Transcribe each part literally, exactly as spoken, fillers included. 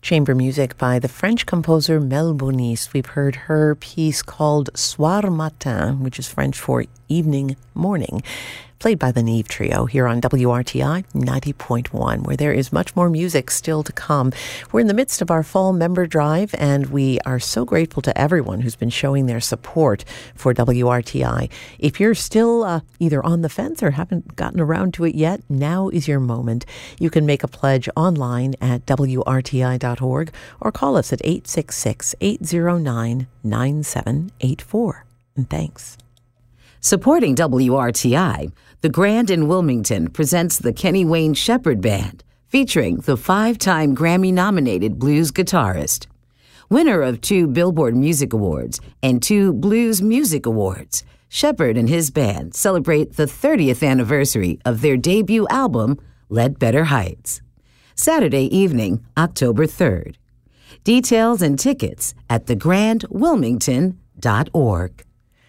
Chamber music by the French composer Mel Bonis. We've heard her piece called Soir Matin, which is French for evening, morning, played by the Neve Trio here on W R T I ninety point one, where there is much more music still to come. We're in the midst of our fall member drive, and we are so grateful to everyone who's been showing their support for W R T I. If you're still uh, either on the fence or haven't gotten around to it yet, now is your moment. You can make a pledge online at W R T I dot org or call us at eight six six, eight zero nine, nine seven eight four. And thanks. Supporting W R T I, the Grand in Wilmington presents the Kenny Wayne Shepherd Band, featuring the five-time Grammy-nominated blues guitarist. Winner of two Billboard Music Awards and two Blues Music Awards, Shepherd and his band celebrate the thirtieth anniversary of their debut album, Ledbetter Heights. Saturday evening, October third. Details and tickets at the grand wilmington dot org.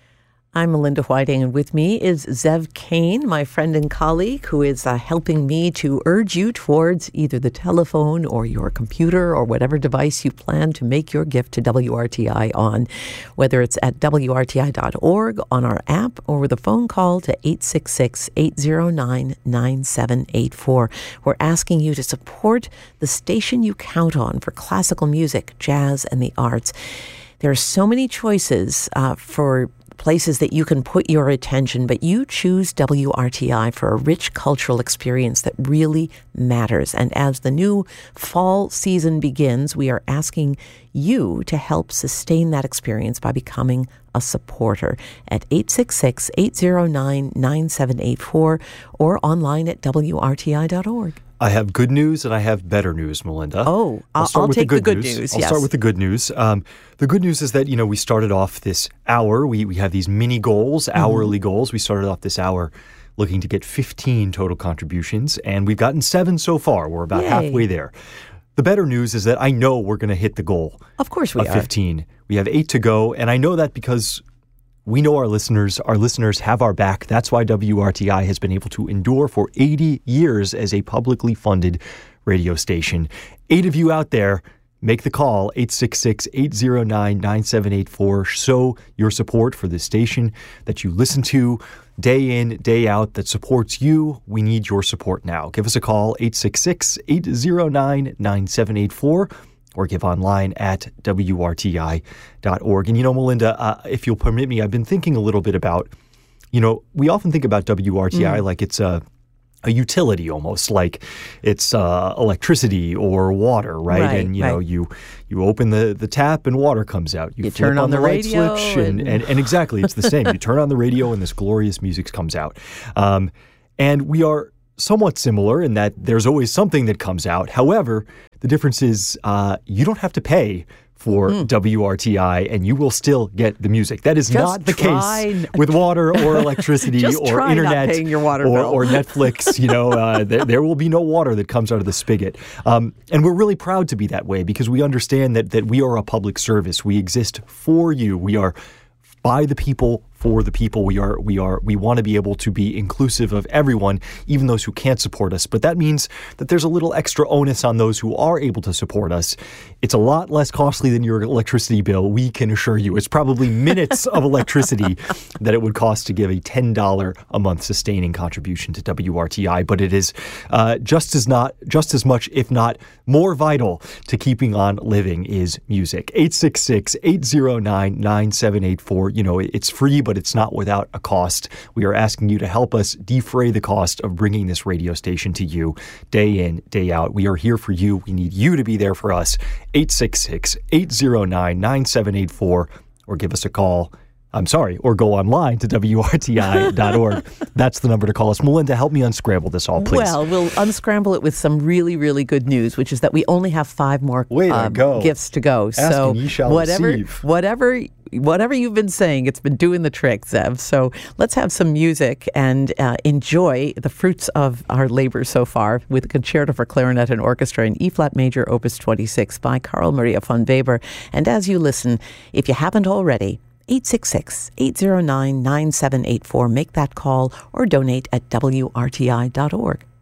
I'm Melinda Whiting, and with me is Zev Kane, my friend and colleague, who is uh, helping me to urge you towards either the telephone or your computer or whatever device you plan to make your gift to W R T I on, whether it's at W R T I dot org, on our app, or with a phone call to eight six six, eight zero nine, nine seven eight four. We're asking you to support the station you count on for classical music, jazz, and the arts. There are so many choices uh, for places that you can put your attention, but you choose W R T I for a rich cultural experience that really matters. And as the new fall season begins, we are asking you to help sustain that experience by becoming a supporter at eight six six, eight zero nine, nine seven eight four or online at W R T I dot org. I have good news and I have better news, Melinda. Oh, I'll, start I'll with take the good, the good news. news. I'll yes. start with the good news. Um, the good news is that, you know, we started off this hour. We, we have these mini goals, mm-hmm. hourly goals. We started off this hour looking to get fifteen total contributions, and we've gotten seven so far. We're about Yay. halfway there. The better news is that I know we're going to hit the goal. Of course we of are. fifteen. We have eight to go, and I know that because we know our listeners, our listeners have our back. That's why W R T I has been able to endure for eighty years as a publicly funded radio station. Eight of you out there, make the call, eight six six, eight zero nine, nine seven eight four. Show your support for this station that you listen to day in, day out, that supports you. We need your support now. Give us a call, eight six six, eight zero nine, nine seven eight four. Or give online at W R T I dot org. And, you know, Melinda, uh, if you'll permit me, I've been thinking a little bit about, you know, we often think about W R T I mm. like it's a, a utility almost, like it's uh, electricity or water, right? right and, you right. know, you you open the, the tap and water comes out. You, you flip turn on, on the, the light radio. switch and, and, and, and exactly, it's the same. You turn on the radio and this glorious music comes out. Um, and we are somewhat similar in that there's always something that comes out. However, the difference is uh, you don't have to pay for mm. W R T I, and you will still get the music. That is just not the try, case with water or electricity just or try internet not paying your water or, bill. or Netflix. You know, uh, there, there will be no water that comes out of the spigot. Um, and we're really proud to be that way because we understand that that we are a public service. We exist for you. We are by the people, for the people. We are, we are, we want to be able to be inclusive of everyone, even those who can't support us. But that means that there's a little extra onus on those who are able to support us. It's a lot less costly than your electricity bill, we can assure you. It's probably minutes of electricity that it would cost to give a ten dollars a month sustaining contribution to W R T I. But it is uh, just as not, just as much, if not more vital to keeping on living is music. eight six six, eight zero nine, nine seven eight four. You know, it's free, but it's not without a cost. We are asking you to help us defray the cost of bringing this radio station to you day in, day out. We are here for you. We need you to be there for us. eight six six, eight zero nine, nine seven eight four or give us a call. I'm sorry, or go online to W R T I dot org. That's the number to call us. Melinda, help me unscramble this all, please. Well, we'll unscramble it with some really, really good news, which is that we only have five more Way to um, go. gifts to go. Ask so and ye shall whatever, receive. whatever, whatever you've been saying, it's been doing the trick, Zev. So let's have some music and uh, enjoy the fruits of our labor so far with a concerto for clarinet and orchestra in E-flat major, Opus twenty-six by Carl Maria von Weber. And as you listen, if you haven't already, eight six six, eight zero nine, nine seven eight four. Make that call or donate at W R T I dot org.